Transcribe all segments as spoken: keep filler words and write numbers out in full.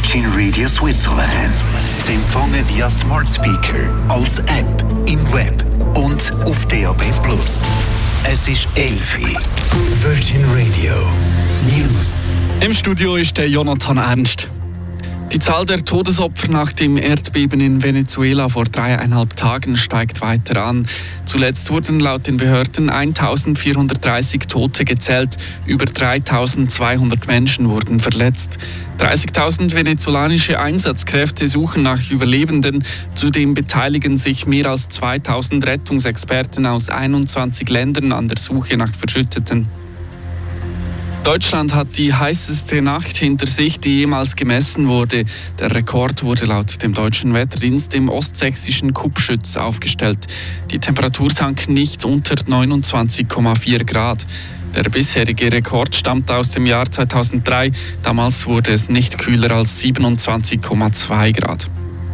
Virgin Radio Switzerland. Sie empfangen via Smart Speaker, als App, im Web und auf D A B plus. Es ist elf Uhr. Virgin Radio News. Im Studio ist der Jonathan Ernst. Die Zahl der Todesopfer nach dem Erdbeben in Venezuela vor dreieinhalb Tagen steigt weiter an. Zuletzt wurden laut den Behörden eintausendvierhundertdreißig Tote gezählt, über dreitausendzweihundert Menschen wurden verletzt. dreißigtausend venezolanische Einsatzkräfte suchen nach Überlebenden. Zudem beteiligen sich mehr als zweitausend Rettungsexperten aus einundzwanzig Ländern an der Suche nach Verschütteten. Deutschland hat die heißeste Nacht hinter sich, die jemals gemessen wurde. Der Rekord wurde laut dem deutschen Wetterdienst im ostsächsischen Kupschütz aufgestellt. Die Temperatur sank nicht unter neunundzwanzig Komma vier Grad. Der bisherige Rekord stammt aus dem Jahr zweitausenddrei. Damals wurde es nicht kühler als siebenundzwanzig Komma zwei Grad.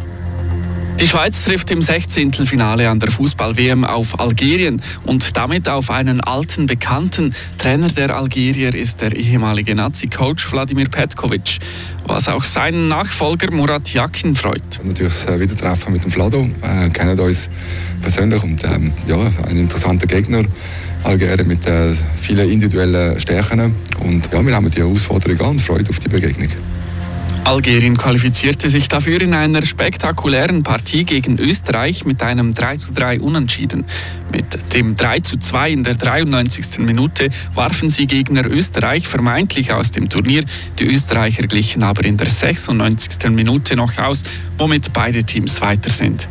Die Schweiz trifft im Sechzehntelfinale an der Fußball-W M auf Algerien und damit auf einen alten Bekannten. Trainer der Algerier ist der ehemalige Nazi-Coach Vladimir Petkovic, was auch seinen Nachfolger Murat Yakin freut. Natürlich das Wiedertreffen mit dem Vlado, äh, kennen uns persönlich und ähm, ja, ein interessanter Gegner. Algerien mit äh, vielen individuellen Stärken und ja, wir nehmen die Herausforderung an und freuen auf die Begegnung. Algerien qualifizierte sich dafür in einer spektakulären Partie gegen Österreich mit einem drei zu drei Unentschieden. Mit dem drei zu zwei in der dreiundneunzigsten Minute warfen sie Gegner Österreich vermeintlich aus dem Turnier. Die Österreicher glichen aber in der sechsundneunzigsten Minute noch aus, womit beide Teams weiter sind.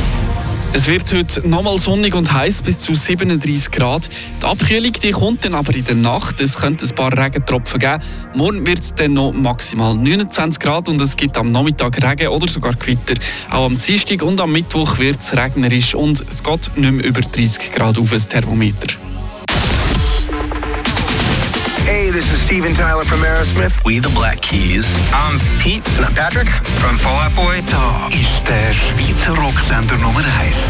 Es wird heute nochmal sonnig und heiß bis zu siebenunddreißig Grad. Die Abkühlung die kommt dann aber in der Nacht. Es könnte ein paar Regentropfen geben. Morgen wird es dann noch maximal neunundzwanzig Grad und es gibt am Nachmittag Regen oder sogar Gewitter. Auch am Dienstag und am Mittwoch wird es regnerisch und es geht nicht mehr über dreißig Grad auf das Thermometer. Hey, this is Steven Tyler from Aerosmith. We the Black Keys. I'm Pete. And I'm Patrick from Fall Out Boy. Da ist der Schweizer Rocksender Nummer eins.